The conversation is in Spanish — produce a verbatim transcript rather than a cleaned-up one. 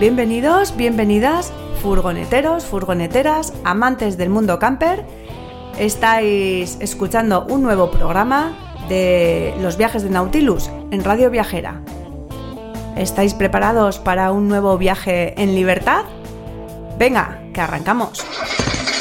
Bienvenidos, bienvenidas, furgoneteros, furgoneteras, amantes del mundo camper. Estáis escuchando un nuevo programa de los viajes de Nautilus en Radio Viajera. ¿Estáis preparados para un nuevo viaje en libertad? Venga, que arrancamos.